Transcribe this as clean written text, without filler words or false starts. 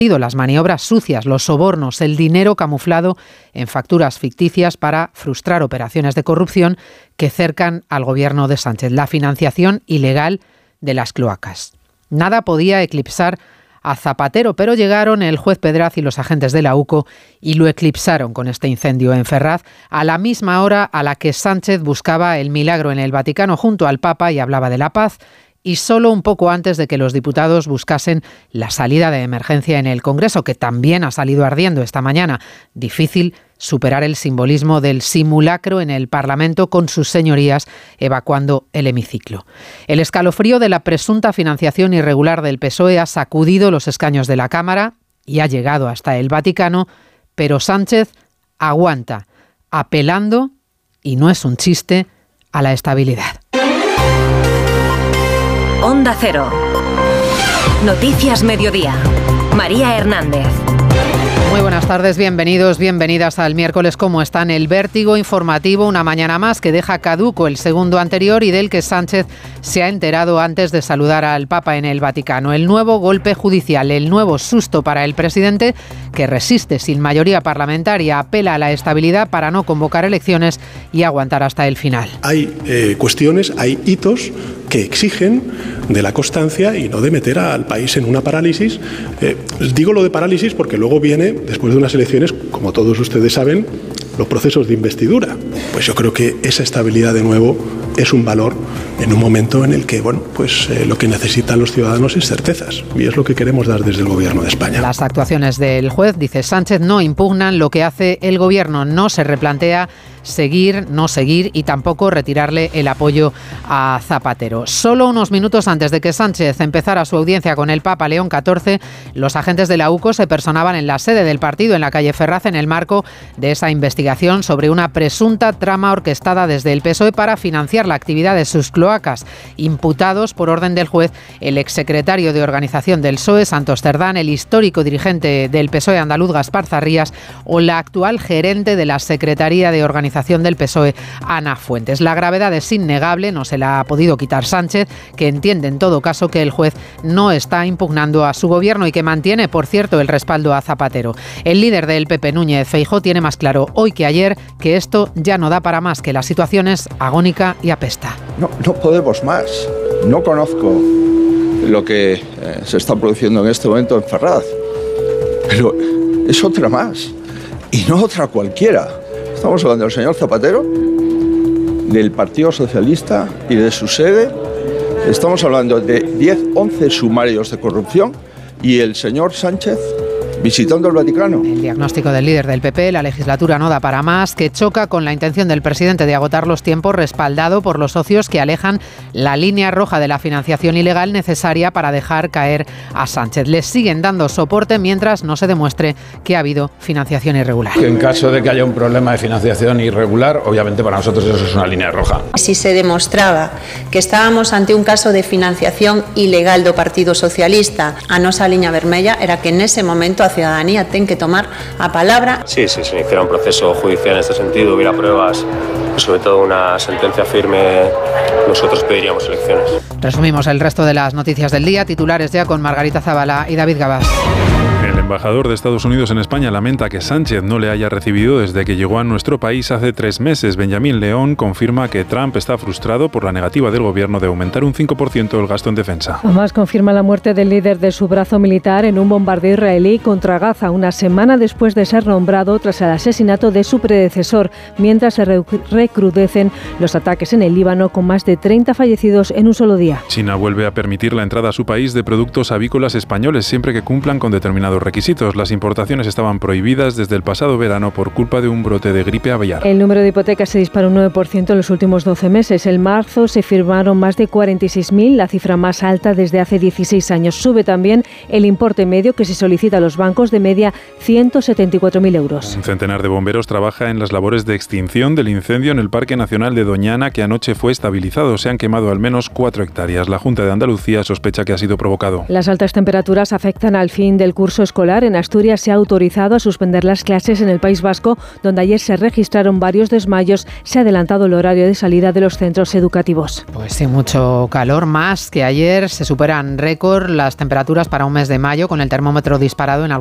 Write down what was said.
las maniobras sucias, los sobornos, el dinero camuflado en facturas ficticias para frustrar operaciones de corrupción que cercan al gobierno de Sánchez, la financiación ilegal de las cloacas. Nada podía eclipsar a Zapatero, pero llegaron el juez Pedraz y los agentes de la UCO y lo eclipsaron con este incendio en Ferraz a la misma hora a la que Sánchez buscaba el milagro en el Vaticano junto al Papa y hablaba de la paz, y solo un poco antes de que los diputados buscasen la salida de emergencia en el Congreso, que también ha salido ardiendo esta mañana. Difícil superar el simbolismo del simulacro en el Parlamento con sus señorías evacuando el hemiciclo. El escalofrío de la presunta financiación irregular del PSOE ha sacudido los escaños de la Cámara y ha llegado hasta el Vaticano, pero Sánchez aguanta, apelando, y no es un chiste, a la estabilidad. Onda Cero. Noticias Mediodía. María Hernández. Muy buenas tardes, bienvenidos, bienvenidas al miércoles. ¿Cómo están? El vértigo informativo, una mañana más que deja caduco el segundo anterior y del que Sánchez se ha enterado antes de saludar al Papa en el Vaticano. El nuevo golpe judicial, el nuevo susto para el presidente, que resiste sin mayoría parlamentaria, apela a la estabilidad para no convocar elecciones y aguantar hasta el final. Hay cuestiones, hay hitos que exigen de la constancia y no de meter al país en una parálisis. Digo lo de parálisis porque luego viene, después de unas elecciones, como todos ustedes saben, los procesos de investidura. Pues yo creo que esa estabilidad de nuevo es un valor en un momento en el que, lo que necesitan los ciudadanos es certezas, y es lo que queremos dar desde el Gobierno de España. Las actuaciones del juez, dice Sánchez, no impugnan lo que hace el Gobierno, no se replantea seguir, no seguir y tampoco retirarle el apoyo a Zapatero. Solo unos minutos antes de que Sánchez empezara su audiencia con el Papa León XIV, los agentes de la UCO se personaban en la sede del partido en la calle Ferraz en el marco de esa investigación sobre una presunta trama orquestada desde el PSOE para financiar la actividad de sus cloacas. Imputados por orden del juez el exsecretario de organización del PSOE, Santos Cerdán, el histórico dirigente del PSOE andaluz, Gaspar Zarrías, o la actual gerente de la Secretaría de Organización del PSOE, Ana Fuentes. La gravedad es innegable, no se la ha podido quitar Sánchez, que entiende en todo caso que el juez no está impugnando a su gobierno y que mantiene, por cierto, el respaldo a Zapatero. El líder del PP, Núñez Feijóo, tiene más claro hoy que ayer que esto ya no da para más, que la situación es agónica y apesta. No podemos más. No conozco lo que se está produciendo en este momento en Ferraz, pero es otra más y no otra cualquiera. Estamos hablando del señor Zapatero, del Partido Socialista y de su sede. Estamos hablando de 10-11 sumarios de corrupción y el señor Sánchez visitando el Vaticano. El diagnóstico del líder del PP, la legislatura no da para más, que choca con la intención del presidente de agotar los tiempos, respaldado por los socios que alejan la línea roja de la financiación ilegal necesaria para dejar caer a Sánchez. Les siguen dando soporte mientras no se demuestre que ha habido financiación irregular. En caso de que haya un problema de financiación irregular, obviamente para nosotros eso es una línea roja. Si se demostraba que estábamos ante un caso de financiación ilegal do Partido Socialista, a nosa liña vermella era que en ese momento a ciudadanía ten que tomar a palabra. Sí, se iniciara un proceso judicial en este sentido, hubiera pruebas y sobre todo una sentencia firme, nosotros pediríamos elecciones. Resumimos el resto de las noticias del día, titulares ya con Margarita Zavala y David Gabás. El embajador de Estados Unidos en España lamenta que Sánchez no le haya recibido desde que llegó a nuestro país hace 3 meses. Benjamín León confirma que Trump está frustrado por la negativa del gobierno de aumentar un 5% el gasto en defensa. Además, confirma la muerte del líder de su brazo militar en un bombardeo israelí contra Gaza, una semana después de ser nombrado tras el asesinato de su predecesor, mientras se recrudecen los ataques en el Líbano con más de 30 fallecidos en un solo día. China vuelve a permitir la entrada a su país de productos avícolas españoles siempre que cumplan con determinados requisitos. Las importaciones estaban prohibidas desde el pasado verano por culpa de un brote de gripe aviar. El número de hipotecas se disparó un 9% en los últimos 12 meses. En marzo se firmaron más de 46.000, la cifra más alta desde hace 16 años. Sube también el importe medio que se solicita a los bancos, de media 174.000 euros. Un centenar de bomberos trabaja en las labores de extinción del incendio en el Parque Nacional de Doñana, que anoche fue estabilizado. Se han quemado al menos 4 hectáreas. La Junta de Andalucía sospecha que ha sido provocado. Las altas temperaturas afectan al fin del curso escolar escolar. En Asturias se ha autorizado a suspender las clases. En el País Vasco, donde ayer se registraron varios desmayos, se ha adelantado el horario de salida de los centros educativos. Pues sí, mucho calor, más que ayer. Se superan récord las temperaturas para un mes de mayo, con el termómetro disparado en